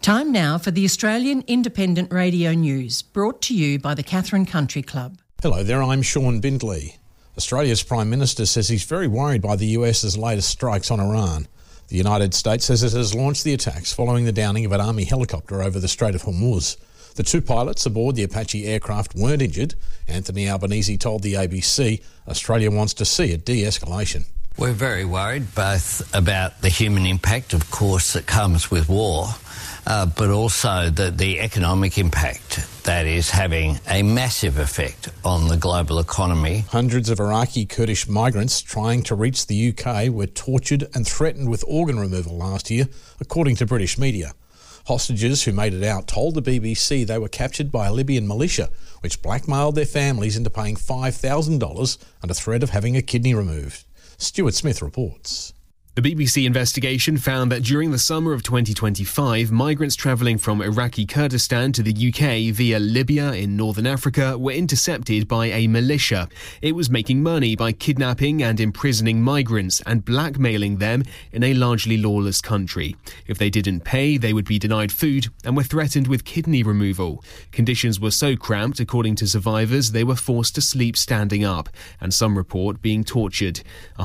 Time now for the Australian Independent Radio News, brought to you by the Katherine Country Club. Hello there, I'm Sean Bindley. Australia's Prime Minister says he's very worried by the US's latest strikes on Iran. The United States says it has launched the attacks following the downing of an army helicopter over the Strait of Hormuz. The two pilots aboard the Apache aircraft weren't injured. Anthony Albanese told the ABC Australia wants to see a de-escalation. We're very worried both about the human impact, of course, that comes with war, but also the economic impact that is having a massive effect on the global economy. Hundreds of Iraqi Kurdish migrants trying to reach the UK were tortured and threatened with organ removal last year, according to British media. Hostages who made it out told the BBC they were captured by a Libyan militia, which blackmailed their families into paying $5,000 under threat of having a kidney removed. Stuart Smith reports. The BBC investigation found that during the summer of 2025, migrants travelling from Iraqi Kurdistan to the UK via Libya in northern Africa were intercepted by a militia. It was making money by kidnapping and imprisoning migrants and blackmailing them in a largely lawless country. If they didn't pay, they would be denied food and were threatened with kidney removal. Conditions were so cramped, according to survivors, they were forced to sleep standing up, and some report being tortured.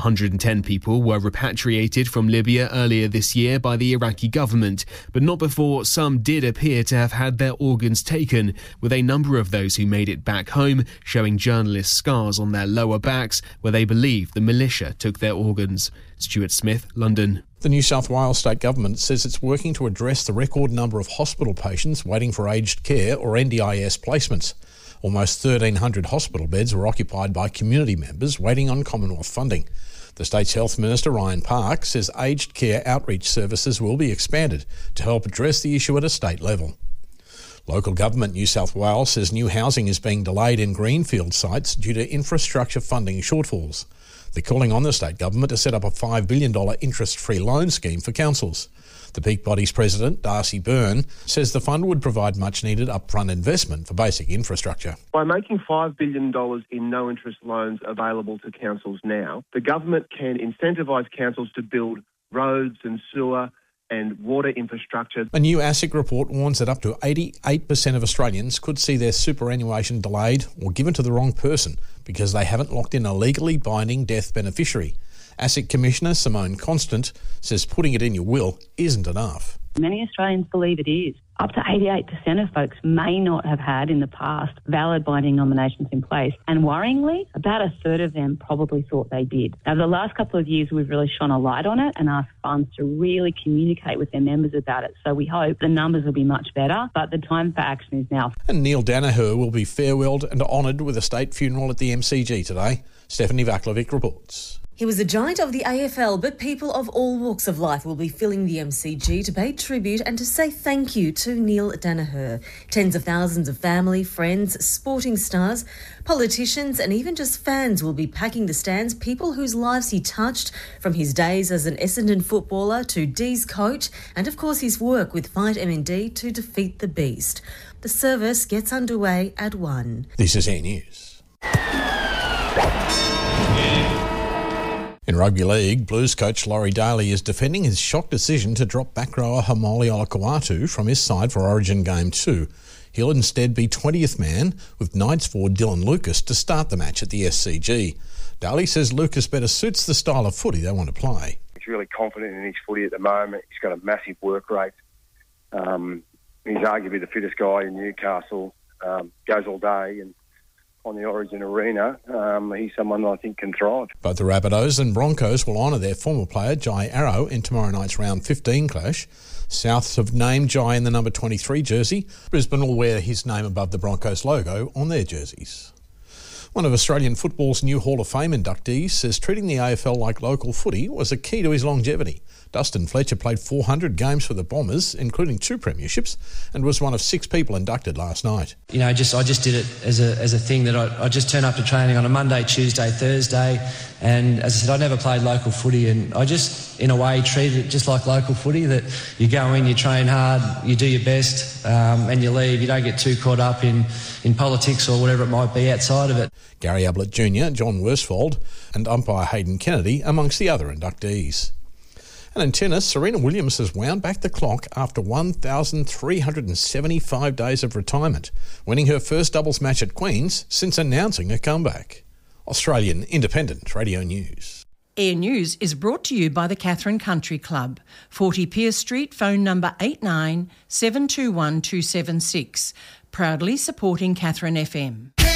110 people were repatriated from Libya earlier this year by the Iraqi government, but not before some did appear to have had their organs taken, with a number of those who made it back home showing journalists scars on their lower backs where they believe the militia took their organs. Stuart Smith, London. The New South Wales state government says it's working to address the record number of hospital patients waiting for aged care or NDIS placements. Almost 1,300 hospital beds were occupied by community members waiting on Commonwealth funding. The state's Health Minister, Ryan Park, says aged care outreach services will be expanded to help address the issue at a state level. Local government New South Wales says new housing is being delayed in greenfield sites due to infrastructure funding shortfalls. They're calling on the state government to set up a $5 billion interest-free loan scheme for councils. The peak body's president, Darcy Byrne, says the fund would provide much-needed upfront investment for basic infrastructure. By making $5 billion in no-interest loans available to councils now, the government can incentivise councils to build roads and sewer and water infrastructure. A new ASIC report warns that up to 88% of Australians could see their superannuation delayed or given to the wrong person because they haven't locked in a legally binding death beneficiary. ASIC Commissioner Simone Constant says putting it in your will isn't enough. Many Australians believe it is. Up to 88% of folks may not have had in the past valid binding nominations in place, and worryingly, about a third of them probably thought they did. Now, the last couple of years we've really shone a light on it and asked funds to really communicate with their members about it, so we hope the numbers will be much better, but the time for action is now. And Neil Danaher will be farewelled and honoured with a state funeral at the MCG today. Stephanie Vaklovic reports. He was a giant of the AFL, but people of all walks of life will be filling the MCG to pay tribute and to say thank you to Neil Danaher. Tens of thousands of family, friends, sporting stars, politicians and even just fans will be packing the stands, people whose lives he touched, from his days as an Essendon footballer to D's coach and of course his work with Fight MND to defeat the beast. The service gets underway at 1. This is Air News. In rugby league, Blues coach Laurie Daly is defending his shock decision to drop back rower Haumole Olakau'atu from his side for Origin Game 2. He'll instead be 20th man, with Knights forward Dylan Lucas to start the match at the SCG. Daly says Lucas better suits the style of footy they want to play. He's really confident in his footy at the moment. He's got a massive work rate. He's arguably the fittest guy in Newcastle, goes all day, and on the Origin arena, he's someone I think can thrive. Both the Rabbitohs and Broncos will honour their former player, Jai Arrow, in tomorrow night's round 15 clash. Souths have named Jai in the number 23 jersey. Brisbane will wear his name above the Broncos logo on their jerseys. One of Australian football's new Hall of Fame inductees says treating the AFL like local footy was a key to his longevity. Dustin Fletcher played 400 games for the Bombers, including 2 premierships, and was one of 6 people inducted last night. You know, I just did it as a thing that I just turned up to training on a Monday, Tuesday, Thursday, and as I said, I never played local footy, and I just, in a way, treated it just like local footy, that you go in, you train hard, you do your best, and you leave. You don't get too caught up in politics or whatever it might be outside of it. Gary Ablett Jr., John Worsfold and umpire Hayden Kennedy amongst the other inductees. And in tennis, Serena Williams has wound back the clock after 1,375 days of retirement, winning her first doubles match at Queen's since announcing a comeback. Australian Independent Radio News. Air News is brought to you by the Katherine Country Club, 40 Pierce Street, phone number 89 721 276. Proudly supporting Katherine FM.